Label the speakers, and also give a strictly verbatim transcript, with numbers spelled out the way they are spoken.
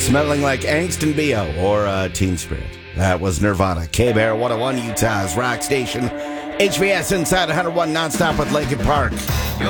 Speaker 1: smelling like angst and B O or uh, Teen Spirit. That was Nirvana. K-Bear one oh one, Utah's rock station. H V S inside one oh one nonstop with Lincoln Park.